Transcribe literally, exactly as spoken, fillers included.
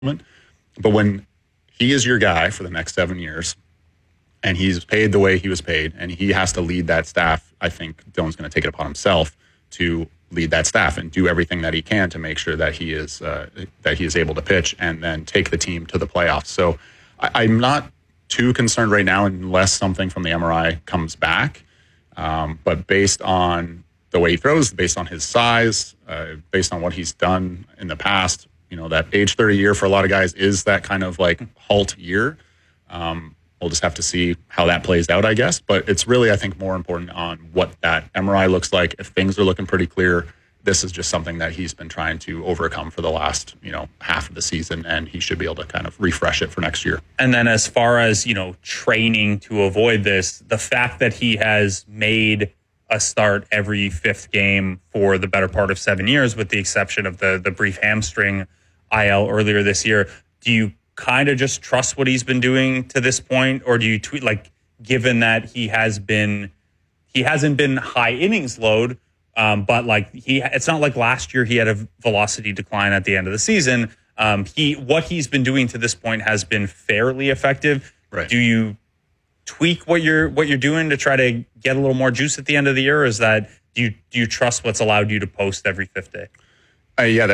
But when he is your guy for the next seven years and he's paid the way he was paid and he has to lead that staff, I think Dylan's going to take it upon himself to lead that staff and do everything that he can to make sure that he is uh, that he is able to pitch and then take the team to the playoffs. So I, I'm not too concerned right now unless something from the M R I comes back. Um, but based on the way he throws, based on his size, uh, based on what he's done in the past, you know, that age thirty year for a lot of guys is that kind of like halt year. Um, we'll just have to see how that plays out, I guess. But it's really, I think, more important on what that M R I looks like. If things are looking pretty clear, this is just something that he's been trying to overcome for the last, you know, half of the season, and he should be able to kind of refresh it for next year. And then as far as, you know, training to avoid this, the fact that he has made a start every fifth game for the better part of seven years, with the exception of the the brief hamstring I L earlier this year, do you kind of just trust what he's been doing to this point? Or do you tweet, like, given that he has been, he hasn't been high innings load, um, but like he, it's not like last year he had a velocity decline at the end of the season. Um, he, what he's been doing to this point has been fairly effective. Right. Do you tweak what you're, what you're doing to try to get a little more juice at the end of the year? Or is that, do you, do you trust what's allowed you to post every fifth day? Uh, yeah,